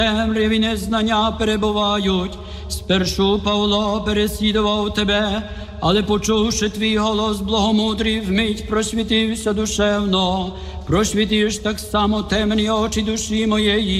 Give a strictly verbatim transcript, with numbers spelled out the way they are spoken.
темряві незнання перебувають. Спершу Павло переслідував тебе, але почувши твій голос благомудрий, вмить просвітився душевно. Просвітиш так само темні очі душі моєї.